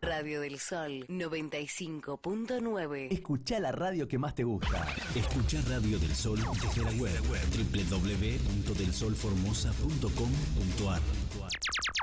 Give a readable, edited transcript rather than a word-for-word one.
Radio del Sol 95.9. Escuchá la radio que más te gusta. Escuchá Radio del Sol desde la web www.delsolformosa.com.ar.